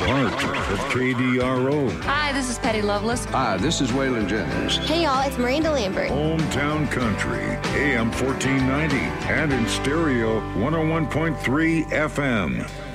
part of KDRO. Hi, this is Patty Loveless. Hi, this is Waylon Jennings. Hey, y'all, it's Miranda Lambert. Hometown Country, AM 1490, and in stereo 101.3 FM.